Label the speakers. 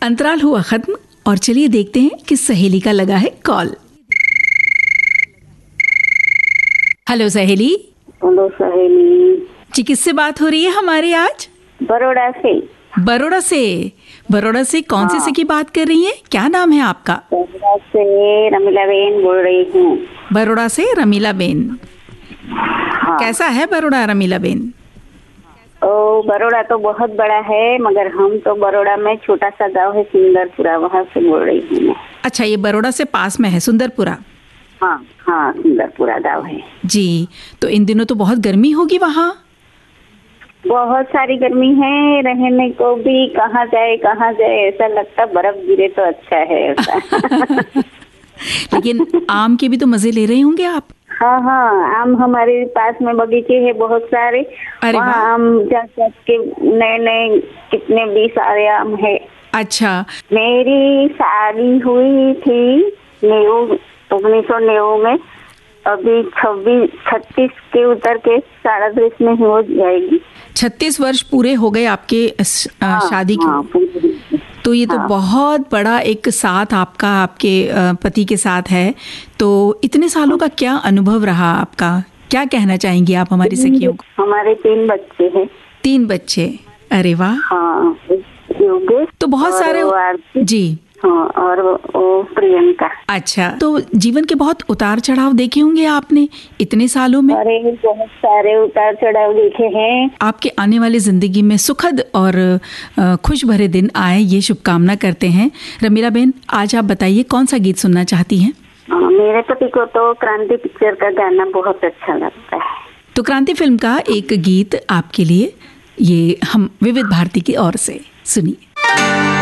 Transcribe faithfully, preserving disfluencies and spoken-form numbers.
Speaker 1: अंतराल हुआ खत्म और चलिए देखते हैं कि सहेली का लगा है कॉल। हेलो सहेली।
Speaker 2: हेलो सहेली
Speaker 1: जी, किससे बात हो रही है हमारी आज?
Speaker 2: बड़ौदा से।
Speaker 1: बड़ौदा से बड़ौदा से कौन हाँ। से से की बात कर रही हैं? क्या नाम है आपका?
Speaker 2: बड़ौदा से रमीला बेन बोल रही हूँ।
Speaker 1: बड़ौदा से रमीला बेन।
Speaker 2: हाँ।
Speaker 1: कैसा है बड़ौदा रमीला बेन?
Speaker 2: ओ बड़ौदा तो बहुत बड़ा है, मगर हम तो बड़ौदा में छोटा सा गांव है सुंदरपुरा, वहाँ से बोल रही हूँ मैं।
Speaker 1: अच्छा, ये बड़ौदा से पास में है सुंदरपुरा?
Speaker 2: हाँ हाँ, सुंदरपुरा गाँव है
Speaker 1: जी। तो इन दिनों तो बहुत गर्मी होगी वहाँ?
Speaker 2: बहुत सारी गर्मी है, रहने को भी कहाँ जाए कहाँ जाए ऐसा लगता, बर्फ गिरे तो अच्छा है ऐसा।
Speaker 1: लेकिन आम के भी तो मजे ले रहे होंगे आप?
Speaker 2: हाँ हाँ, आम हमारे पास में बगीचे है बहुत सारे, वहाँ आम जा के नए नए कितने भी सारे आम है।
Speaker 1: अच्छा।
Speaker 2: मेरी शादी हुई थी नेऊ उन्नीस सौ नेऊ में, अभी छब्बीस छत्तीस के उतर के साड़ीस में हो जाएगी।
Speaker 1: छत्तीस वर्ष पूरे हो गए आपके हाँ, शादी के।
Speaker 2: हाँ,
Speaker 1: तो ये तो हाँ। बहुत बड़ा एक साथ आपका आपके पति के साथ है। तो इतने सालों का क्या अनुभव रहा आपका? क्या कहना चाहेंगी आप हमारी सखियों को?
Speaker 2: हमारे तीन बच्चे हैं।
Speaker 1: तीन बच्चे? अरे वाह।
Speaker 2: हाँ,
Speaker 1: तो बहुत सारे। जी
Speaker 2: हाँ, और वो प्रियंका।
Speaker 1: अच्छा, तो जीवन के बहुत उतार चढ़ाव देखे होंगे आपने इतने सालों में?
Speaker 2: अरे बहुत सारे उतार चढ़ाव देखे हैं। आपके
Speaker 1: आने वाली जिंदगी में सुखद और खुश भरे दिन आए, ये शुभकामना करते हैं। रमीला बेन, आज आप बताइए कौन सा गीत सुनना चाहती हैं?
Speaker 2: मेरे पति को तो क्रांति पिक्चर का गाना बहुत अच्छा लगता है।
Speaker 1: तो क्रांति फिल्म का एक गीत आपके लिए, ये हम विविध भारती की ओर से सुनिए।